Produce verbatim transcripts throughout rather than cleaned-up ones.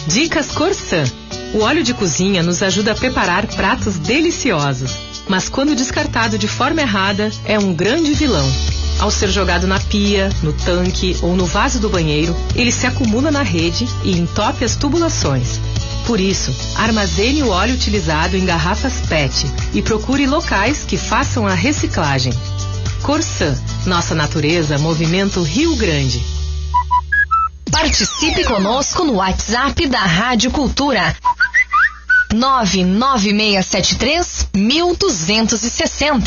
Dicas Corsã. O óleo de cozinha nos ajuda a preparar pratos deliciosos, mas quando descartado de forma errada, é um grande vilão. Ao ser jogado na pia, no tanque ou no vaso do banheiro, ele se acumula na rede e entope as tubulações. Por isso, armazene o óleo utilizado em garrafas P E T e procure locais que façam a reciclagem. Corsã, nossa natureza, movimento Rio Grande. Participe conosco no WhatsApp da Rádio Cultura. nove nove seis sete três, um dois seis zero.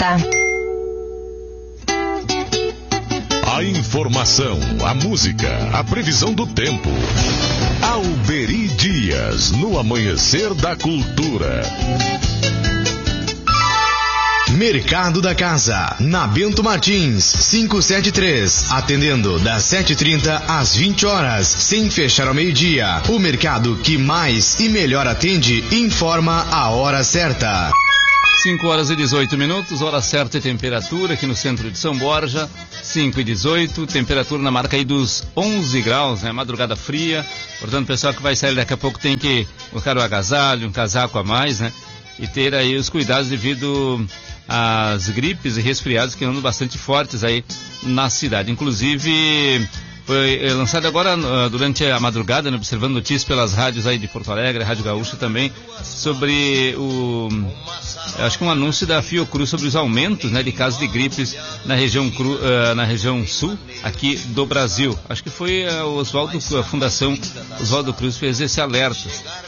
A informação, a música, a previsão do tempo. Alberi Dias, no Amanhecer da Cultura. Mercado da Casa, na Bento Martins, quinhentos e setenta e três, atendendo das sete e trinta às vinte horas, sem fechar ao meio-dia. O mercado que mais e melhor atende informa a hora certa. cinco horas e dezoito minutos, hora certa e temperatura aqui no centro de São Borja, cinco e dezoito, temperatura na marca aí dos onze graus, né? Madrugada fria, portanto o pessoal que vai sair daqui a pouco tem que colocar o agasalho, um casaco a mais, né? E ter aí os cuidados devido às gripes e resfriados que andam bastante fortes aí na cidade. Inclusive, foi lançado agora durante a madrugada, né, observando notícias pelas rádios aí de Porto Alegre, Rádio Gaúcha também, sobre o, acho que um anúncio da Fiocruz sobre os aumentos, né, de casos de gripes na região, cru, uh, na região sul aqui do Brasil. Acho que foi uh, o Oswaldo, a Fundação Oswaldo Cruz fez esse alerta.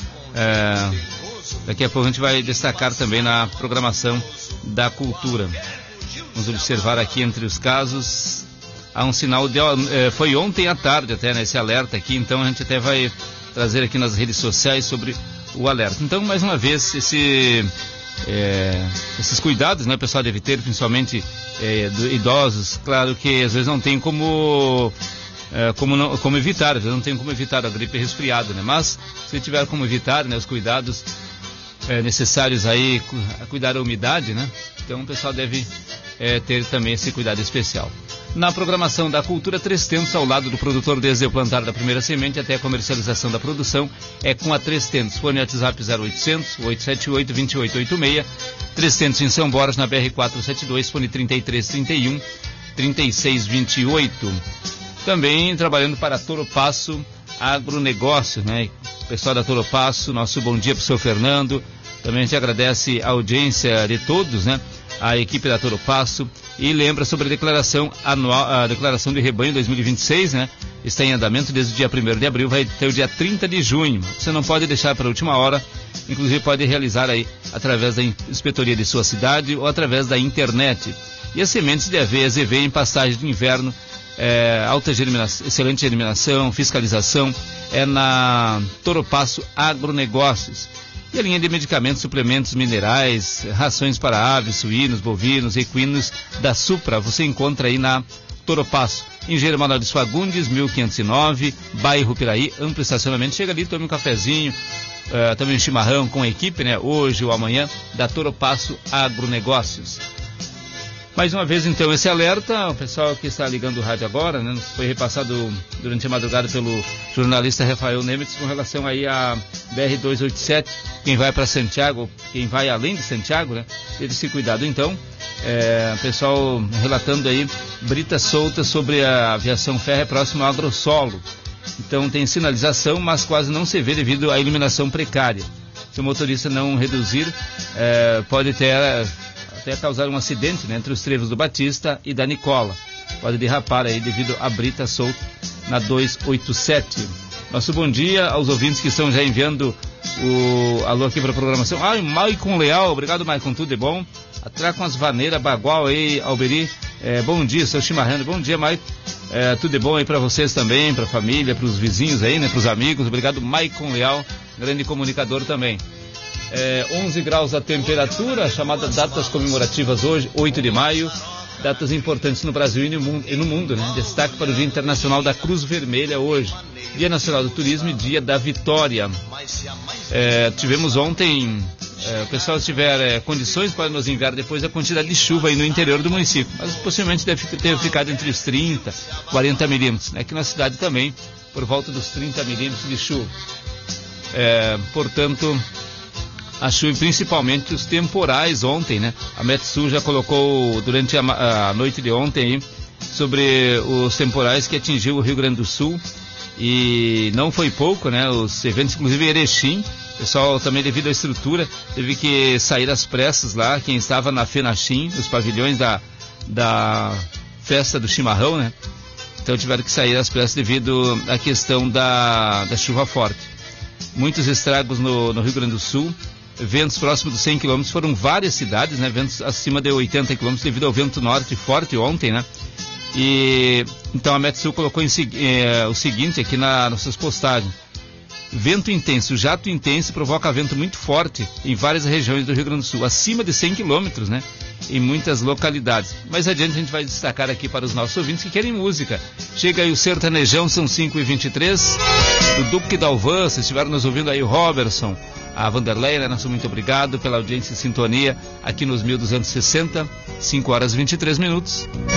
Uh, Daqui a pouco a gente vai destacar também na programação da cultura. Vamos observar aqui entre os casos. Há um sinal de... Eh, foi ontem à tarde até, né, esse alerta aqui, então a gente até vai trazer aqui nas redes sociais sobre o alerta. Então, mais uma vez, esse, eh, esses cuidados, né, o pessoal deve ter, principalmente eh, idosos. Claro que às vezes não tem como... É, como, não, como evitar, não tem como evitar a gripe resfriada, né? Mas se tiver como evitar, né, os cuidados é, necessários aí, cuidar da umidade, né? Então o pessoal deve é, ter também esse cuidado especial. Na programação da cultura, Três Tentos, ao lado do produtor, desde o plantar da primeira semente até a comercialização da produção, é com a Três Tentos. Fone WhatsApp zero oitocentos, oito sete oito, dois oito oito seis. Três Tentos em São Borja, na B R quatrocentos e setenta e dois, fone trinta e três, trinta e um, trinta e seis, vinte e oito. Também trabalhando para Toro Passo Agronegócio, né? Pessoal da Toro Passo, nosso bom dia para o seu Fernando. Também a gente agradece a audiência de todos, né? A equipe da Toro Passo. E lembra sobre a declaração anual, a declaração de rebanho dois mil e vinte e seis, né? Está em andamento desde o dia primeiro de abril, vai até o dia trinta de junho. Você não pode deixar para a última hora, inclusive pode realizar aí através da inspetoria de sua cidade ou através da internet. E as sementes de aveia, Z V em pastagem de inverno, É, alta germinação, excelente germinação, fiscalização, é na Toro Passo Agronegócios. E a linha de medicamentos, suplementos minerais, rações para aves, suínos, bovinos, equinos da Supra, você encontra aí na Toro Passo. Engenheiro Manuel de Fagundes, mil quinhentos e nove, bairro Piraí, amplo estacionamento. Chega ali, tome um cafezinho, uh, também um chimarrão com a equipe, né? Hoje ou amanhã, da Toro Passo Agronegócios. Mais uma vez, então, esse alerta, o pessoal que está ligando o rádio agora, né, foi repassado durante a madrugada pelo jornalista Rafael Nemitz com relação aí a B R duzentos e oitenta e sete, quem vai para Santiago, quem vai além de Santiago, né, teve esse cuidado. Então, é, pessoal relatando aí britas soltas sobre a aviação férrea próximo ao Agrosolo. Então, tem sinalização, mas quase não se vê devido à iluminação precária. Se o motorista não reduzir, é, pode ter... até causar um acidente, né, entre os trevos do Batista e da Nicola. Pode derrapar aí devido à brita solta na duzentos e oitenta e sete. Nosso bom dia aos ouvintes que estão já enviando o alô aqui para a programação. Ah, Maicon Leal, obrigado Maicon, tudo de bom? Atrás com as vaneiras, Bagual aí, Alberi, é, bom dia, seu chimarrão, bom dia Maicon, é, tudo de bom aí para vocês também, para a família, para os vizinhos aí, né, para os amigos, obrigado Maicon Leal, grande comunicador também. É, onze graus a temperatura, chamada datas comemorativas hoje, oito de maio, datas importantes no Brasil e no mundo, e no mundo, né? Destaque para o Dia Internacional da Cruz Vermelha hoje, Dia Nacional do Turismo e Dia da Vitória. É, tivemos ontem, é, o pessoal se tiver é, condições para nos enviar depois a quantidade de chuva aí no interior do município, mas possivelmente deve ter ficado entre os trinta, quarenta milímetros, né? Aqui na cidade também, por volta dos trinta milímetros de chuva. É, portanto, a chuva, principalmente os temporais ontem, né? A Metsul já colocou durante a, a noite de ontem aí, sobre os temporais que atingiu o Rio Grande do Sul, e não foi pouco, né? Os eventos, inclusive Erechim, o pessoal também, devido à estrutura, teve que sair às pressas lá, quem estava na FENACHIM, os pavilhões da, da festa do chimarrão, né? Então tiveram que sair às pressas devido à questão da, da chuva forte. Muitos estragos no, no Rio Grande do Sul, ventos próximos dos cem quilômetros, foram várias cidades, né? Ventos acima de oitenta quilômetros devido ao vento norte forte ontem, né? E então a Metsul colocou em, eh, o seguinte aqui na, nas suas postagens: vento intenso, jato intenso provoca vento muito forte em várias regiões do Rio Grande do Sul, acima de cem quilômetros, né? Em muitas localidades. Mais adiante a gente vai destacar aqui para os nossos ouvintes que querem música. Chega aí o Sertanejão, são cinco e vinte e três, o Duque Dalvan, se estiveram nos ouvindo aí, o Robertson, a Vanderlei, né? Nosso muito obrigado pela audiência e sintonia aqui nos mil duzentos e sessenta, cinco horas e vinte e três minutos.